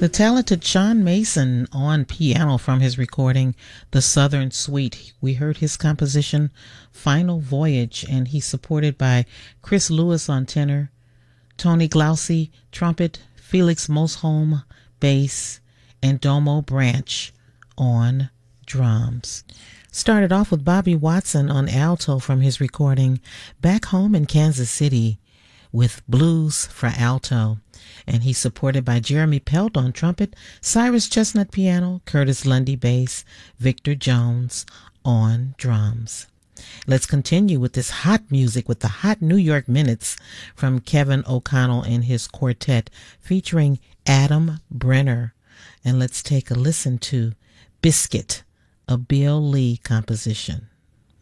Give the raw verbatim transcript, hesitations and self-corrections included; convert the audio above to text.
The talented Sean Mason on piano from his recording, The Southern Suite. We heard his composition, Final Voyage, and he's supported by Chris Lewis on tenor, Tony Glaucy, trumpet, Felix Mosholm, bass, and Domo Branch on drums. Started off with Bobby Watson on alto from his recording, Back Home in Kansas City, with Blues for alto. And he's supported by Jeremy Pelt on trumpet, Cyrus Chestnut piano, Curtis Lundy bass, Victor Jones on drums. Let's continue with this hot music with the Hot New York Minutes from Kevin O'Connell and his quartet featuring Adam Brenner. And let's take a listen to Biscuit, a Bill Lee composition.